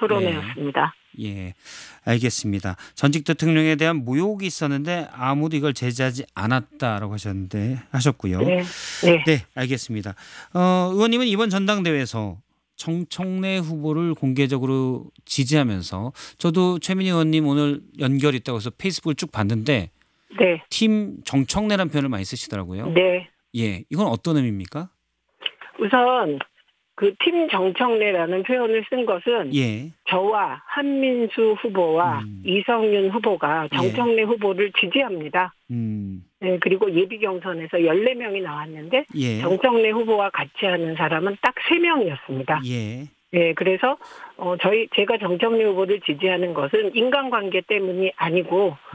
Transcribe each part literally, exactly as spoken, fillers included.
토론회였습니다. 예, 예, 알겠습니다. 전직 대통령에 대한 모욕이 있었는데 아무도 이걸 제지하지 않았다라고 하셨는데 하셨고요. 네, 네. 네, 알겠습니다. 어, 의원님은 이번 전당대회에서 정청래 후보를 공개적으로 지지하면서 저도 최민희 의원님 오늘 연결 있다고 해서 페이스북을 쭉 봤는데 네. 팀 정청래라는 표현을 많이 쓰시더라고요. 네. 예, 이건 어떤 의미입니까? 우선 그 팀 정청래라는 표현을 쓴 것은 예, 저와 한민수 후보와 음. 이성윤 후보가 정청래 후보를 지지합니다. 음, 네, 그리고 예비 경선에서 열네 명이 나왔는데 예, 정청래 후보와 같이 하는 사람은 딱 세 명이었습니다. 예, 네, 그래서 어, 저희 제가 정청래 후보를 지지하는 것은 인간관계 때문이 아니고 음,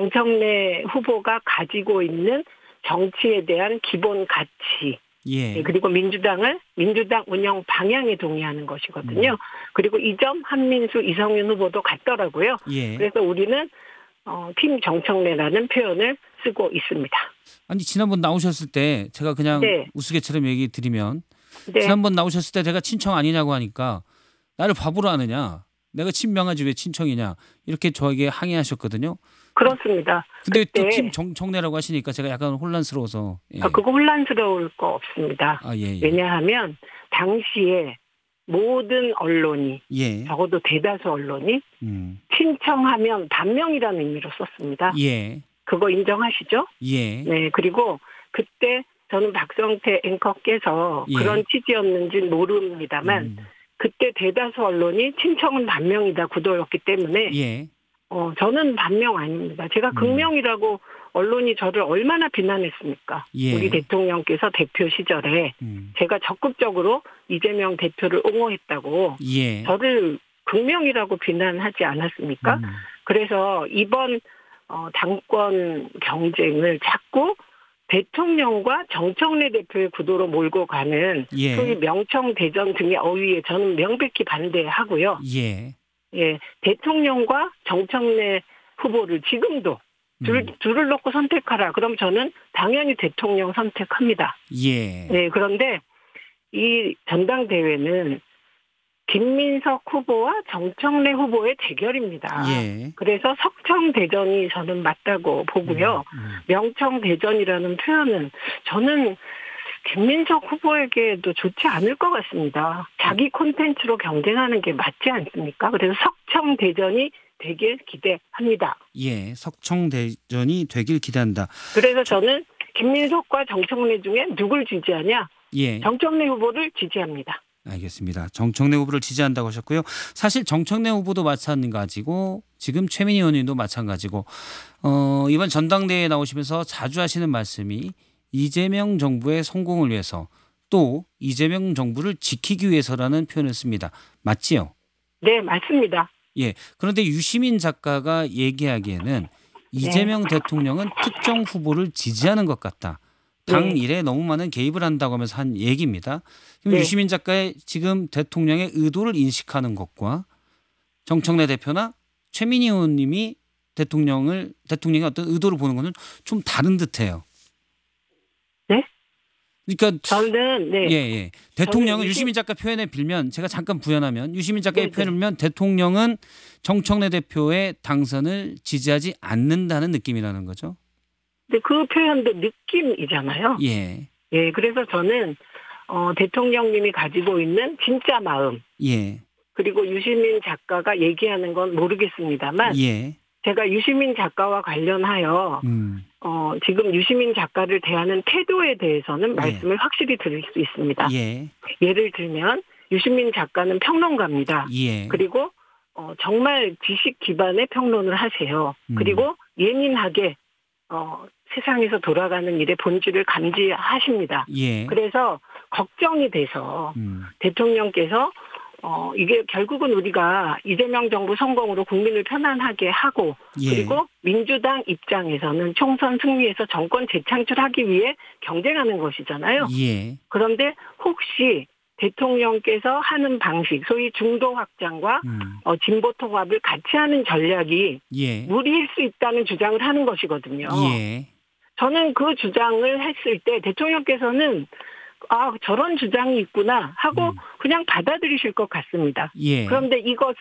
정청래 후보가 가지고 있는 정치에 대한 기본 가치, 예, 네, 그리고 민주당을 민주당 운영 방향에 동의하는 것이거든요. 음. 그리고 이 점 한민수, 이성윤 후보도 같더라고요. 예. 그래서 우리는 어, 팀 정청래라는 표현을 쓰고 있습니다. 아니 지난번 나오셨을 때 제가 그냥 네. 우스갯처럼 얘기 드리면 네, 지난번 나오셨을 때 제가 친청 아니냐고 하니까 나를 바보로 아느냐, 내가 친명하지 왜 친청이냐 이렇게 저에게 항의하셨거든요. 그렇습니다. 근데 또 그때 팀 정청래라고 하시니까 제가 약간 혼란스러워서. 예. 아, 그거 혼란스러울 거 없습니다. 아, 예, 예. 왜냐하면 당시에 모든 언론이 예. 적어도 대다수 언론이 음. 친청하면 반명이라는 의미로 썼습니다. 예. 그거 인정하시죠? 예. 네. 그리고 그때 저는 박성태 앵커께서 예. 그런 취지였는지는 모릅니다만 음. 그때 대다수 언론이 친청은 반명이다 구도였기 때문에 예. 어, 저는 반명 아닙니다. 제가 음. 극명이라고 언론이 저를 얼마나 비난했습니까? 예. 우리 대통령께서 대표 시절에 음. 제가 적극적으로 이재명 대표를 옹호했다고 예. 저를 극명이라고 비난하지 않았습니까? 음. 그래서 이번 어, 당권 경쟁을 자꾸 대통령과 정청래 대표의 구도로 몰고 가는 예. 소위 명청대전 등의 어휘에 저는 명백히 반대하고요. 예. 예, 대통령과 정청래 후보를 지금도 둘, 음. 둘을 놓고 선택하라. 그럼 저는 당연히 대통령 선택합니다. 예. 네, 그런데 이 전당대회는 김민석 후보와 정청래 후보의 대결입니다. 예. 그래서 석청대전이 저는 맞다고 보고요. 음. 음. 명청대전이라는 표현은 저는 김민석 후보에게도 좋지 않을 것 같습니다. 자기 콘텐츠로 경쟁하는 게 맞지 않습니까? 그래서 석청대전이 되길 기대합니다. 예. 석청대전이 되길 기대한다. 그래서 저는 김민석과 정청래 중에 누굴 지지하냐? 예. 정청래 후보를 지지합니다. 알겠습니다. 정청래 후보를 지지한다고 하셨고요. 사실 정청래 후보도 마찬가지고 지금 최민희 의원님도 마찬가지고 어, 이번 전당대회에 나오시면서 자주 하시는 말씀이 이재명 정부의 성공을 위해서 또 이재명 정부를 지키기 위해서라는 표현을 씁니다. 맞지요? 네, 맞습니다. 예. 그런데 유시민 작가가 얘기하기에는 이재명 대통령은 특정 후보를 지지하는 것 같다. 당 네. 일에 너무 많은 개입을 한다고 하면서 한 얘기입니다. 그럼 네. 유시민 작가의 지금 대통령의 의도를 인식하는 것과 정청래 대표나 최민희 의원님이 대통령을 대통령의 어떤 의도를 보는 것은 좀 다른 듯해요. 네? 그러니까 저는 네. 예, 예. 대통령은 유시- 유시민 작가 표현에 빌면 제가 잠깐 부연하면 유시민 작가의 네네. 표현을 빌면 대통령은 정청래 대표의 당선을 지지하지 않는다는 느낌이라는 거죠. 근데 그 표현도 느낌이잖아요. 예. 예, 그래서 저는 어, 대통령님이 가지고 있는 진짜 마음 예. 그리고 유시민 작가가 얘기하는 건 모르겠습니다만 예. 제가 유시민 작가와 관련하여 음. 어, 지금 유시민 작가를 대하는 태도에 대해서는 예. 말씀을 확실히 드릴 수 있습니다. 예. 예를 들면 유시민 작가는 평론가입니다. 예. 그리고 어, 정말 지식 기반의 평론을 하세요. 음. 그리고 예민하게 어, 세상에서 돌아가는 일의 본질을 감지하십니다. 예. 그래서 걱정이 돼서 음. 대통령께서 어, 이게 결국은 우리가 이재명 정부 성공으로 국민을 편안하게 하고 예. 그리고 민주당 입장에서는 총선 승리해서 정권 재창출하기 위해 경쟁하는 것이잖아요. 예. 그런데 혹시 대통령께서 하는 방식, 소위 중도 확장과 음. 어, 진보 통합을 같이 하는 전략이 예. 무리일 수 있다는 주장을 하는 것이거든요. 예. 저는 그 주장을 했을 때 대통령께서는 아, 저런 주장이 있구나 하고 음. 그냥 받아들이실 것 같습니다. 예. 그런데 이것